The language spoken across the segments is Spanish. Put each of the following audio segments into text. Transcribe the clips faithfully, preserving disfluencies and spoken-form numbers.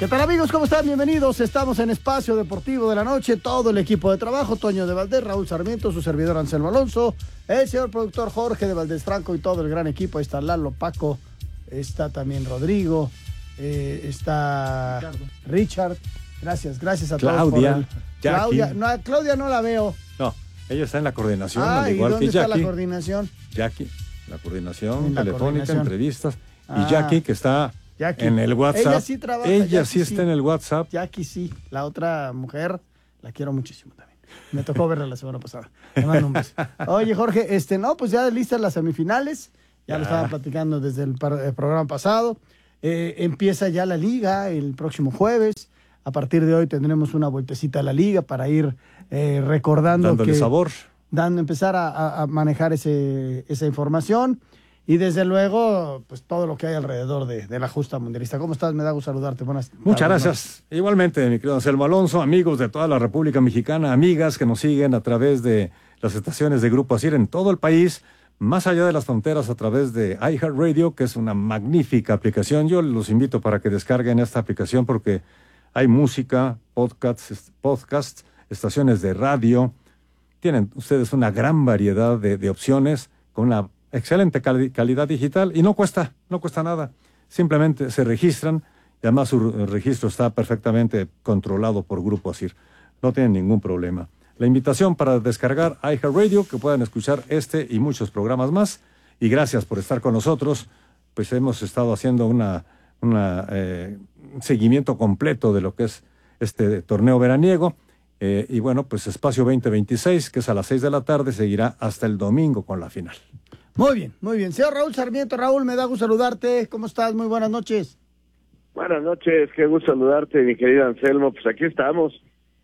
¿Qué tal, amigos? ¿Cómo están? Bienvenidos. Estamos en Espacio Deportivo de la Noche. Todo el equipo de trabajo, Toño de Valdés, Raúl Sarmiento, su servidor Anselmo Alonso, el señor productor Jorge de Valdés Franco y todo el gran equipo. Ahí está Lalo, Paco, está también Rodrigo, eh, está Ricardo. Richard. Gracias, gracias a Claudia, todos por el... Jackie. Claudia, no, a Claudia no la veo. No, ella está en la coordinación, Ah, al igual ¿y dónde que Jackie. está la coordinación? Jackie, la coordinación En la telefónica, coordinación. entrevistas. Ah. Y Jackie, que está Jackie. en el WhatsApp. Ella sí trabaja. Ella Jackie sí está en el WhatsApp. Jackie sí. La otra mujer, la quiero muchísimo también. Me tocó verla la semana pasada. Le mando un beso. Oye, Jorge, este, no, pues ya listas las semifinales. Ya, ya. Lo estaban platicando desde el, par el programa pasado. Eh, empieza ya la liga el próximo jueves. A partir de hoy tendremos una vueltecita a la liga para ir eh, recordando. Dándole que, sabor. Dando, empezar a, a, a manejar ese, esa información. Y desde luego, pues todo lo que hay alrededor de, de la justa mundialista. ¿Cómo estás? Me da gusto saludarte. Buenas tardes. Muchas gracias. ¿No? Igualmente, mi querido Anselmo Alonso, amigos de toda la República Mexicana, amigas que nos siguen a través de las estaciones de Grupo Asir en todo el país, más allá de las fronteras a través de iHeartRadio, que es una magnífica aplicación. Yo los invito para que descarguen esta aplicación porque hay música, podcasts, podcasts, estaciones de radio. Tienen ustedes una gran variedad de, de opciones con una excelente cali calidad digital y no cuesta, no cuesta nada. Simplemente se registran y además su registro está perfectamente controlado por Grupo Asir. No tienen ningún problema. La invitación para descargar iHeartRadio, que puedan escuchar este y muchos programas más. Y gracias por estar con nosotros. Pues hemos estado haciendo una, una eh, seguimiento completo de lo que es este torneo veraniego. Eh, y bueno, pues Espacio veinte veintiséis, que es a las seis de la tarde, seguirá hasta el domingo con la final. Muy bien, muy bien. Señor Raúl Sarmiento, Raúl, me da gusto saludarte. ¿Cómo estás? Muy buenas noches. Buenas noches, qué gusto saludarte, mi querido Anselmo. Pues aquí estamos,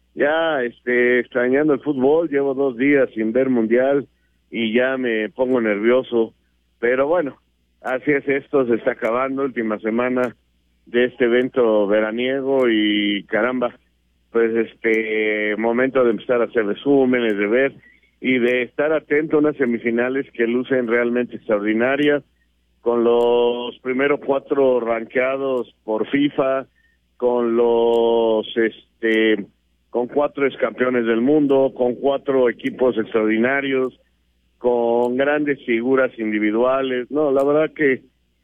ya este, extrañando el fútbol. Llevo dos días sin ver mundial y ya me pongo nervioso. Pero bueno, así es esto, se está acabando, última semana de este evento veraniego y caramba, pues este, momento de empezar a hacer resúmenes, de ver y de estar atento a unas semifinales que lucen realmente extraordinarias, con los primeros cuatro rankeados por FIFA, con los, este, con cuatro ex campeones del mundo, con cuatro equipos extraordinarios, con grandes figuras individuales. No, la verdad que,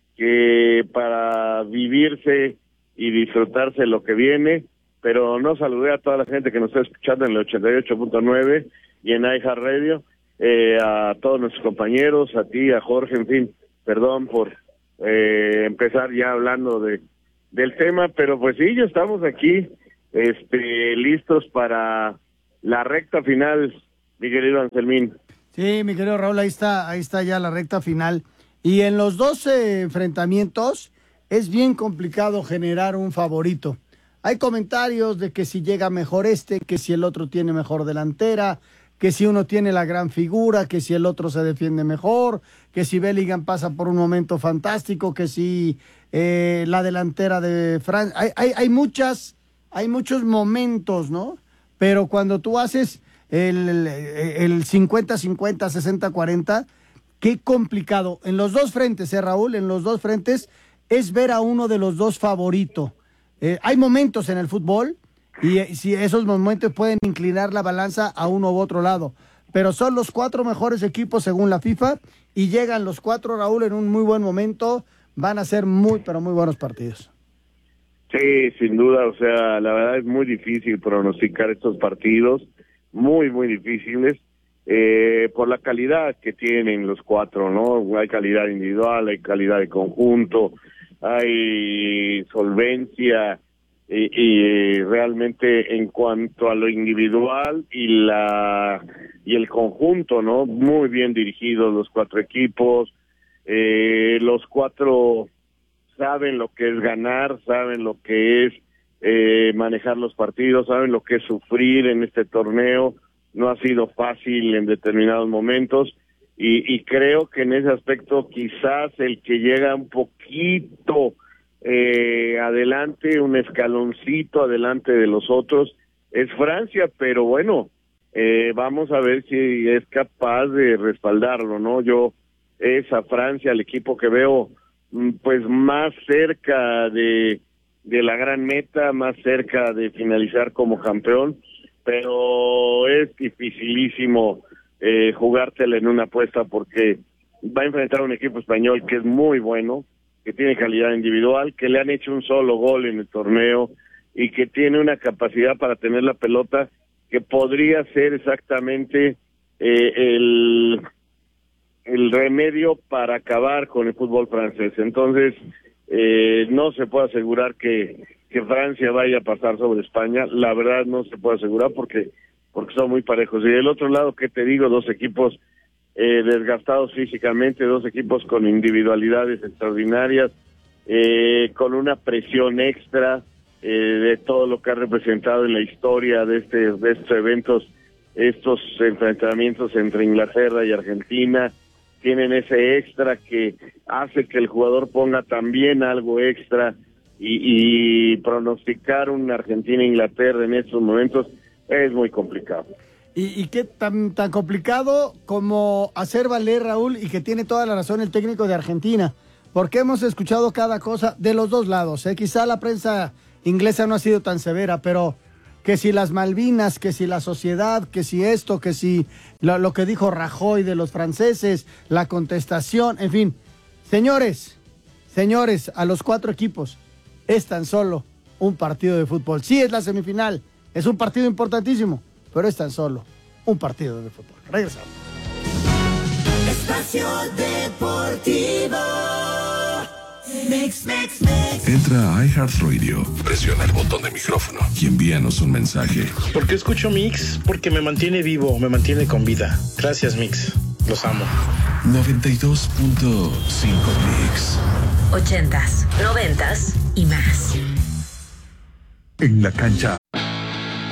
que para vivirse y disfrutarse lo que viene, pero no saludé a toda la gente que nos está escuchando en el ochenta y ocho punto nueve y en iHeartRadio, eh, a todos nuestros compañeros, a ti, a Jorge, en fin, perdón por eh, empezar ya hablando de del tema, pero pues sí, ya estamos aquí, este, listos para la recta final, mi querido Anselmín. Sí, mi querido Raúl, ahí está, ahí está ya la recta final. Y en los dos eh, enfrentamientos es bien complicado generar un favorito. Hay comentarios de que si llega mejor este, que si el otro tiene mejor delantera, que si uno tiene la gran figura, que si el otro se defiende mejor, que si Bellingham pasa por un momento fantástico, que si eh, la delantera de Francia... Hay, hay, hay, muchas, hay muchos momentos, ¿no? Pero cuando tú haces el, el cincuenta cincuenta, sesenta cuarenta, qué complicado. En los dos frentes, ¿eh, Raúl? En los dos frentes es ver a uno de los dos favorito. Eh, hay momentos en el fútbol y eh, si esos momentos pueden inclinar la balanza a uno u otro lado, pero son los cuatro mejores equipos según la FIFA y llegan los cuatro, Raúl, en un muy buen momento. Van a ser muy, pero muy buenos partidos. Sí, sin duda, o sea, la verdad es muy difícil pronosticar estos partidos, muy, muy difíciles, eh, por la calidad que tienen los cuatro, ¿no? Hay calidad individual, hay calidad de conjunto, hay solvencia y, y realmente en cuanto a lo individual y la y el conjunto, ¿no? Muy bien dirigidos los cuatro equipos, eh, los cuatro saben lo que es ganar, saben lo que es eh, manejar los partidos, saben lo que es sufrir en este torneo. No ha sido fácil en determinados momentos. Y, y creo que en ese aspecto quizás el que llega un poquito eh, adelante, un escaloncito adelante de los otros, es Francia, pero bueno, eh, vamos a ver si es capaz de respaldarlo, ¿no? Yo es a Francia el equipo que veo pues más cerca de de la gran meta, más cerca de finalizar como campeón, pero es dificilísimo eh, jugártela en una apuesta porque va a enfrentar a un equipo español que es muy bueno, que tiene calidad individual, que le han hecho un solo gol en el torneo y que tiene una capacidad para tener la pelota que podría ser exactamente eh, el, el remedio para acabar con el fútbol francés. Entonces, eh, no se puede asegurar que, que Francia vaya a pasar sobre España, la verdad no se puede asegurar porque, porque son muy parejos. Y del otro lado, ¿qué te digo? Dos equipos eh, desgastados físicamente, dos equipos con individualidades extraordinarias, eh, con una presión extra, Eh, de todo lo que ha representado en la historia de este de estos eventos, estos enfrentamientos entre Inglaterra y Argentina, tienen ese extra que hace que el jugador ponga también algo extra y, y pronosticar una Argentina-Inglaterra en estos momentos es muy complicado. ¿Y, y qué tan, tan complicado como hacer valer, Raúl, y que tiene toda la razón el técnico de Argentina? Porque hemos escuchado cada cosa de los dos lados, ¿eh? Quizá la prensa inglesa no ha sido tan severa, pero que si las Malvinas, que si la sociedad, que si esto, que si lo, lo que dijo Rajoy de los franceses, la contestación, en fin. Señores, señores, a los cuatro equipos es tan solo un partido de fútbol. Sí, es la semifinal, es un partido importantísimo, pero es tan solo un partido de fútbol. Regresamos. Espacio Deportivo. Mix, mix, mix. Entra a iHeartRadio, presiona el botón de micrófono y envíanos un mensaje. ¿Por qué escucho Mix? Porque me mantiene vivo, me mantiene con vida. Gracias, Mix. Los amo. noventa y dos punto cinco Mix. Ochentas, noventas y más. En la cancha